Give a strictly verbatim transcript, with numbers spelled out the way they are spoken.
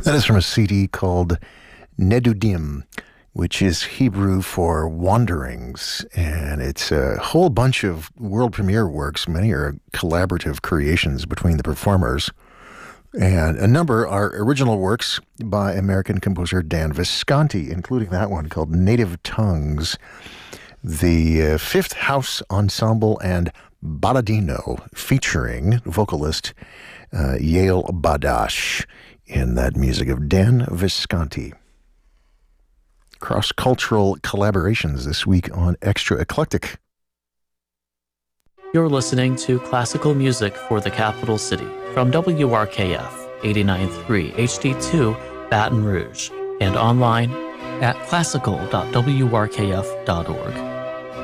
That is from a C D called Nedudim, which is Hebrew for wanderings. And it's a whole bunch of world premiere works. Many are collaborative creations between the performers. And a number are original works by American composer Dan Visconti, including that one called Native Tongues, the uh, Fifth House Ensemble, and Balladino, featuring vocalist uh, Yael Badash in that music of Dan Visconti. Cross-cultural collaborations this week on Extra Eclectic. You're listening to classical music for the capital city from W R K F eighty-nine point three H D two Baton Rouge and online at classical dot w r k f dot org.